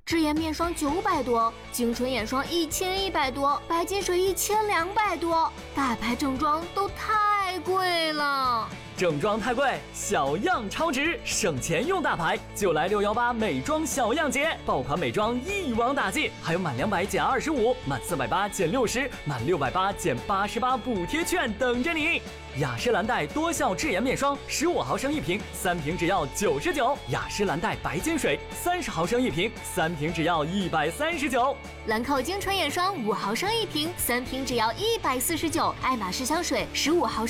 智颜面霜900多，精纯眼霜1100多，白金水1200多，大牌正装都太贵了。 正装太贵，小样超值，省钱用大牌，就来618美妆小样节，爆款美妆一网打尽，还有满200减25，满480减60，满680减88补贴券等着你。雅诗兰黛多效智颜面霜15毫升1瓶，3瓶只要99；雅诗兰黛白金水30毫升1瓶，3瓶只要139； 兰蔻精纯眼霜5毫升1瓶，3瓶只要149；爱马仕香水15毫升。